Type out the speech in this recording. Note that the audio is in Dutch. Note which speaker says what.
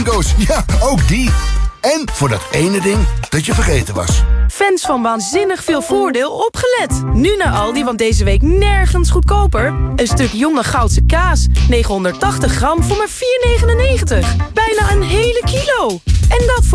Speaker 1: bingo's, ja, ook die. En voor dat ene ding dat je vergeten was.
Speaker 2: Fans van Waanzinnig Veel Voordeel opgelet. Nu naar Aldi, want deze week nergens goedkoper. Een stuk jonge Goudse kaas. 980 gram voor maar 4,99. Bijna een hele kilo. En dat voor